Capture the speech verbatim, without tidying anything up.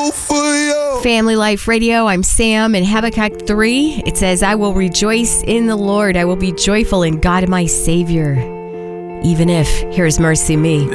go for you. Family Life Radio, I'm Sam. In Habakkuk three, it says, I will rejoice in the Lord. I will be joyful in God my Savior. Even if, here's mercy me.